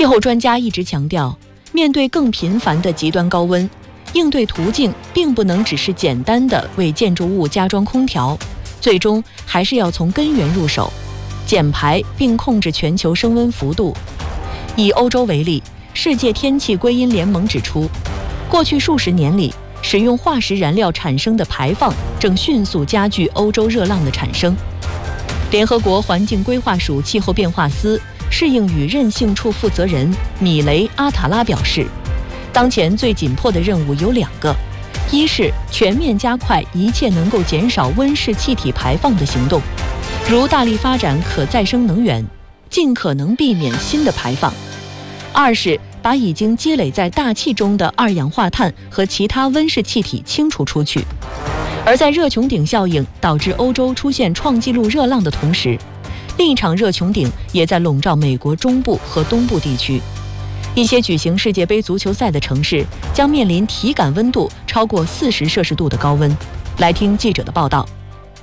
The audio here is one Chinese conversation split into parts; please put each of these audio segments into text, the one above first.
气候专家一直强调，面对更频繁的极端高温，应对途径并不能只是简单的为建筑物加装空调，最终还是要从根源入手，减排并控制全球升温幅度。以欧洲为例，世界天气归因联盟指出，过去数十年里，使用化石燃料产生的排放正迅速加剧欧洲热浪的产生。联合国环境规划署气候变化司适应与韧性处负责人米雷·阿塔拉表示，当前最紧迫的任务有2个，一是全面加快一切能够减少温室气体排放的行动，如大力发展可再生能源，尽可能避免新的排放；二是把已经积累在大气中的二氧化碳和其他温室气体清除出去。而在热穹顶效应导致欧洲出现创纪录热浪的同时，另一场热穹顶也在笼罩美国中部和东部地区。一些举行世界杯足球赛的城市将面临体感温度超过40摄氏度的高温。来听记者的报道。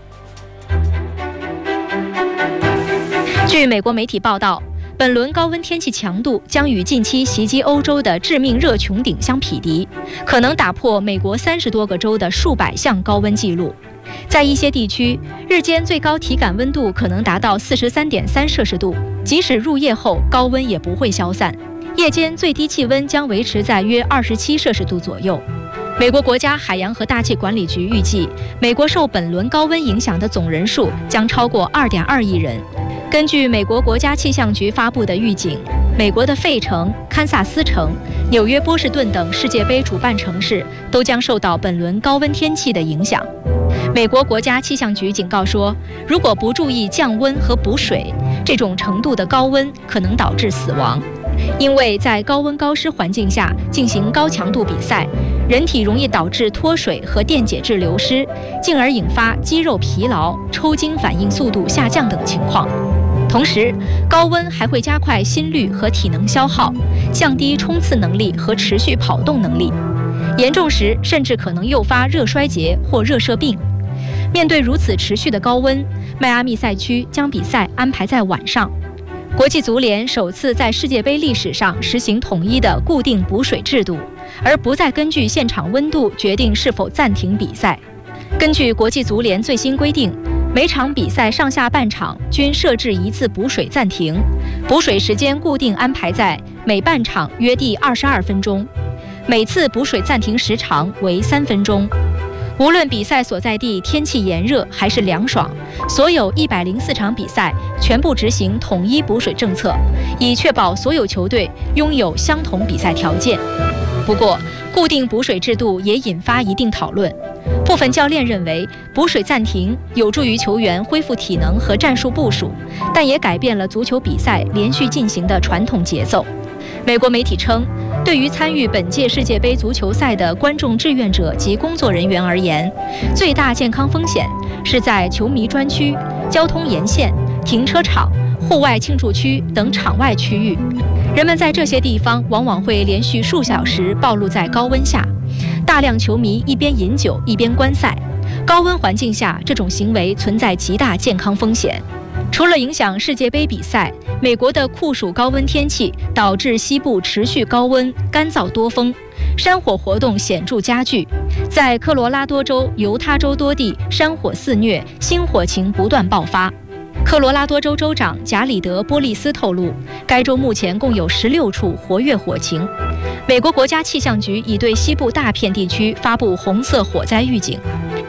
据美国媒体报道，本轮高温天气强度将与近期袭击欧洲的致命热穹顶相匹敌，可能打破美国30多个州的数百项高温记录。在一些地区，日间最高体感温度可能达到43.3摄氏度，即使入夜后高温也不会消散，夜间最低气温将维持在约27摄氏度左右。美国国家海洋和大气管理局预计，美国受本轮高温影响的总人数将超过2.2亿人。根据美国国家气象局发布的预警，美国的费城、堪萨斯城、纽约、波士顿等世界杯主办城市都将受到本轮高温天气的影响。美国国家气象局警告说，如果不注意降温和补水，这种程度的高温可能导致死亡。因为在高温高湿环境下进行高强度比赛，人体容易导致脱水和电解质流失，进而引发肌肉疲劳、抽筋反应速度下降等情况。同时，高温还会加快心率和体能消耗，降低冲刺能力和持续跑动能力，严重时甚至可能诱发热衰竭或热射病。面对如此持续的高温，迈阿密赛区将比赛安排在晚上。国际足联首次在世界杯历史上实行统一的固定补水制度，而不再根据现场温度决定是否暂停比赛。根据国际足联最新规定，每场比赛上下半场均设置一次补水暂停，补水时间固定安排在每半场约第22分钟，每次补水暂停时长为3分钟。无论比赛所在地天气炎热还是凉爽，所有104场比赛全部执行统一补水政策，以确保所有球队拥有相同比赛条件。不过，固定补水制度也引发一定讨论。部分教练认为，补水暂停有助于球员恢复体能和战术部署，但也改变了足球比赛连续进行的传统节奏。美国媒体称，对于参与本届世界杯足球赛的观众志愿者及工作人员而言，最大健康风险是在球迷专区、交通沿线、停车场、户外庆祝区等场外区域。人们在这些地方往往会连续数小时暴露在高温下，大量球迷一边饮酒一边观赛。高温环境下，这种行为存在极大健康风险。除了影响世界杯比赛，美国的酷暑高温天气导致西部持续高温、干燥多风，山火活动显著加剧。在科罗拉多州、犹他州多地山火肆虐，星火情不断爆发。科罗拉多州州长贾里德·波利斯透露，该州目前共有16处活跃火情。美国国家气象局已对西部大片地区发布红色火灾预警。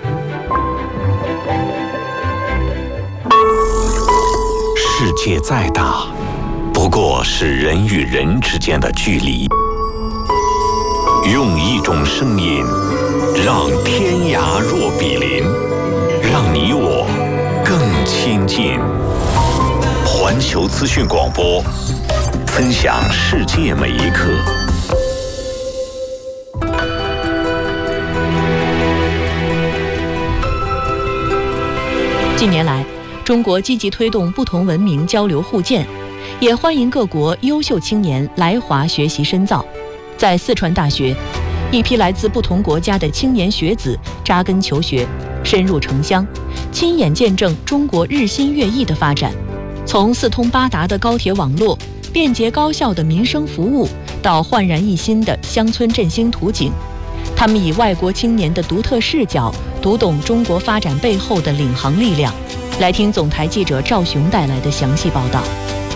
世界再大，不过是人与人之间的距离。用一种声音，让天涯若比邻，让你我更亲近。环球资讯广播，分享世界每一刻。 近年来，中国积极推动不同文明交流互鉴，也欢迎各国优秀青年来华学习深造。在四川大学，一批来自不同国家的青年学子扎根求学，深入城乡，亲眼见证中国日新月异的发展。从四通八达的高铁网络便捷高效的民生服务到焕然一新的乡村振兴图景。他们以外国青年的独特视角，读懂中国发展背后的领航力量。来听总台记者赵雄带来的详细报道。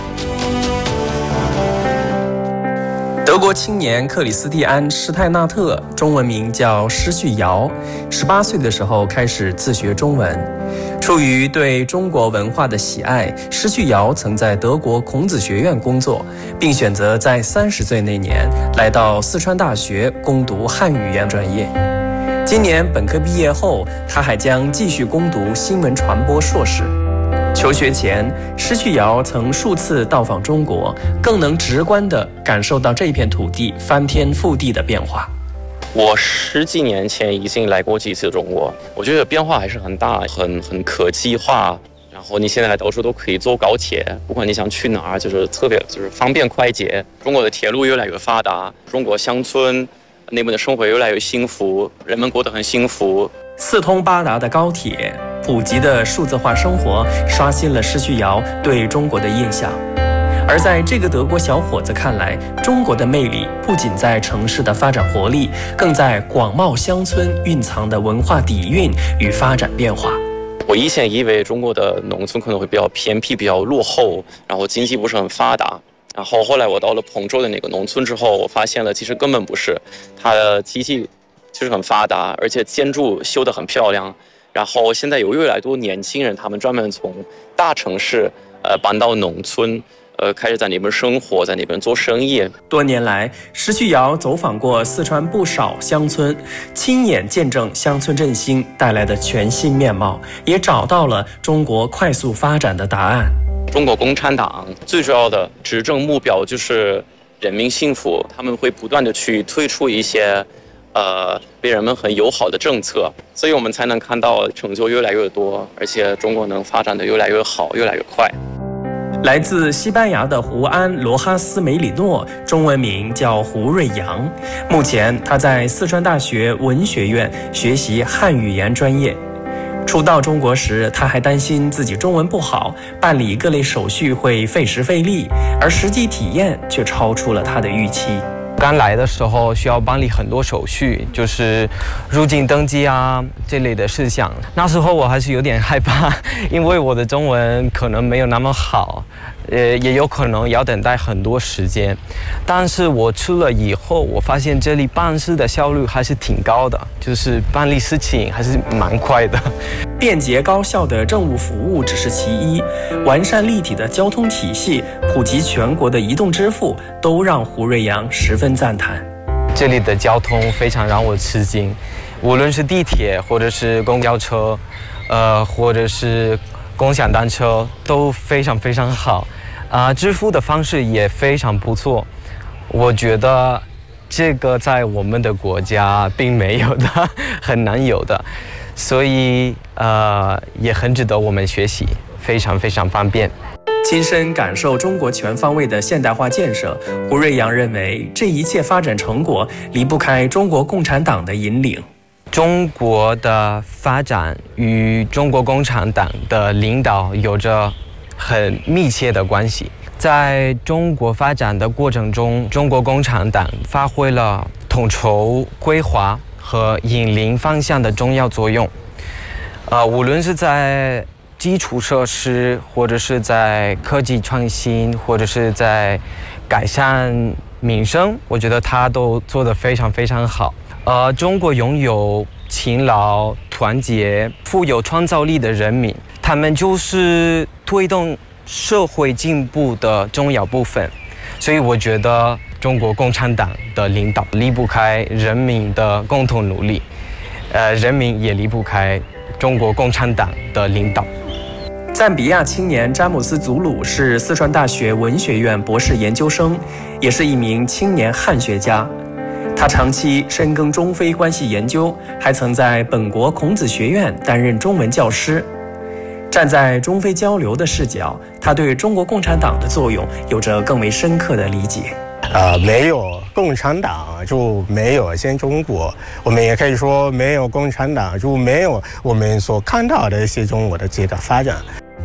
德国青年克里斯蒂安·施泰纳特，中文名叫施旭尧，18岁的时候开始自学中文。出于对中国文化的喜爱，施旭尧曾在德国孔子学院工作，并选择在30岁那年来到四川大学攻读汉语言专业。今年本科毕业后，他还将继续攻读新闻传播硕士。求学前，施旭尧曾数次到访中国，更能直观地感受到这片土地翻天覆地的变化。 我10几年前已经来过几次中国，我觉得变化还是很大，很科技化。然后你现在到处都可以坐高铁，不管你想去哪儿，就是特别方便快捷。中国的铁路越来越发达，中国乡村那边的生活越来越幸福，人们过得很幸福。 四通八达的高铁，普及的数字化生活，刷新了施旭尧对中国的印象。而在这个德国小伙子看来，中国的魅力不仅在城市的发展活力，更在广袤乡村蕴藏的文化底蕴与发展变化。 我以前以为中国的农村可能会比较偏僻、比较落后，然后经济不是很发达。然后后来我到了彭州的那个农村之后，我发现了其实根本不是，它的经济就是很发达，而且建筑修得很漂亮。然后现在有越来越多年轻人，他们专门从大城市搬到农村。开始在那边生活，在那边做生意。 多年来，施旭尧走访过四川不少乡村，亲眼见证乡村振兴带来的全新面貌，也找到了中国快速发展的答案。 中国共产党最主要的执政目标就是人民幸福，他们会不断的去推出一些对人们很友好的政策，所以我们才能看到成就越来越多，而且中国能发展的越来越好，越来越快。 来自西班牙的胡安·罗哈斯·梅里诺，中文名叫胡瑞阳。目前他在四川大学文学院学习汉语言专业。初到中国时，他还担心自己中文不好，办理各类手续会费时费力，而实际体验却超出了他的预期。 刚来的时候需要办理很多手续，就是入境登记啊这类的事项。那时候我还是有点害怕，因为我的中文可能没有那么好，也有可能要等待很多时间。但是我去了以后，我发现这里办事的效率还是挺高的，就是办理事情还是蛮快的。 便捷高效的政务服务只是其一，完善立体的交通体系，普及全国的移动支付，都让胡瑞阳十分赞叹。 这里的交通非常让我吃惊，无论是地铁或者是公交车，或者是共享单车，都非常非常好。支付的方式也非常不错，我觉得这个在我们的国家并没有的，很难有的。所以也很值得我们学习，非常非常方便。 亲身感受中国全方位的现代化建设，胡瑞阳认为这一切发展成果离不开中国共产党的引领。 中国的发展与中国共产党的领导有着很密切的关系。在中国发展的过程中，中国共产党发挥了统筹规划和引领方向的重要作用。无论是在基础设施，或者是在科技创新，或者是在改善民生，我觉得他都做得非常非常好。中国拥有勤劳、团结、富有创造力的人民，他们就是推动社会进步的重要部分。所以我觉得中国共产党的领导离不开人民的共同努力，人民也离不开中国共产党的领导。 赞比亚青年詹姆斯·祖鲁是四川大学文学院博士研究生，也是一名青年汉学家。他长期深耕中非关系研究，还曾在本国孔子学院担任中文教师。站在中非交流的视角，他对中国共产党的作用有着更为深刻的理解。 没有共产党就没有现中国，我们也可以说没有共产党就没有我们所看到的一些中国的这个发展。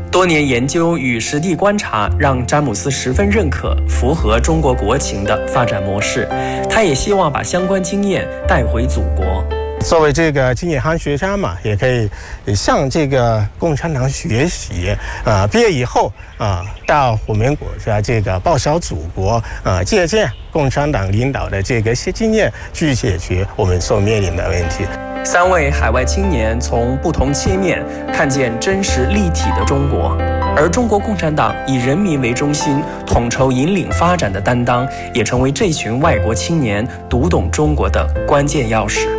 多年研究与实地观察让詹姆斯十分认可符合中国国情的发展模式，他也希望把相关经验带回祖国。 作为这个经济行学家嘛，也可以向这个共产党学习毕业以后到我们国家这个报效祖国借鉴共产党领导的这个些经验，去解决我们所面临的问题。 3位海外青年从不同切面看见真实立体的中国，而中国共产党以人民为中心，统筹引领发展的担当，也成为这群外国青年读懂中国的关键钥匙。